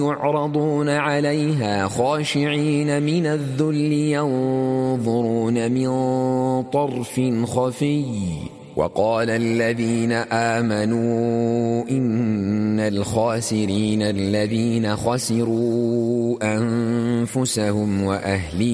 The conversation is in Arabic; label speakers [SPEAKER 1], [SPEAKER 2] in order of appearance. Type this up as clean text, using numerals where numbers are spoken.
[SPEAKER 1] يعرضون عليها خاشعين من الذل ينظرون من طرف خفي وقال الذين آمنوا إن الخاسرين الذين خسروا أنفسهم وأهليهم